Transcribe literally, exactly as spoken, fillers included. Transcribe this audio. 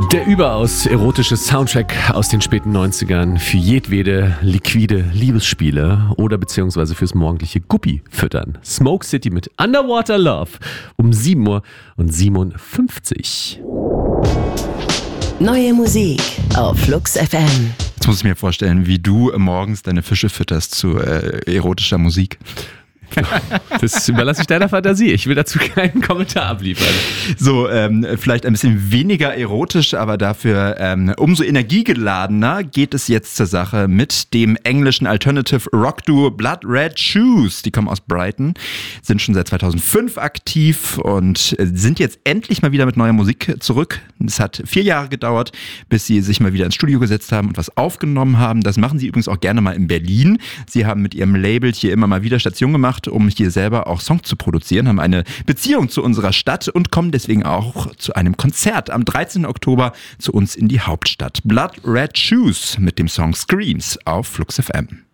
Der überaus erotische Soundtrack aus den späten neunzigern für jedwede liquide Liebesspiele oder beziehungsweise fürs morgendliche Guppi-Füttern. Smoke City mit Underwater Love um sieben Uhr und siebenundfünfzig. Neue Musik auf Flux F M. Jetzt muss ich mir vorstellen, wie du morgens deine Fische fütterst zu äh, erotischer Musik. Das überlasse ich deiner Fantasie. Ich will dazu keinen Kommentar abliefern. So, ähm, vielleicht ein bisschen weniger erotisch, aber dafür ähm, umso energiegeladener geht es jetzt zur Sache mit dem englischen Alternative Rock Duo Blood Red Shoes. Die kommen aus Brighton, sind schon seit zweitausendfünf aktiv und sind jetzt endlich mal wieder mit neuer Musik zurück. Es hat vier Jahre gedauert, bis sie sich mal wieder ins Studio gesetzt haben und was aufgenommen haben. Das machen sie übrigens auch gerne mal in Berlin. Sie haben mit ihrem Label hier immer mal wieder Station gemacht, um hier selber auch Songs zu produzieren, haben eine Beziehung zu unserer Stadt und kommen deswegen auch zu einem Konzert am dreizehnten Oktober zu uns in die Hauptstadt. Blood Red Shoes mit dem Song Screams auf Flux F M.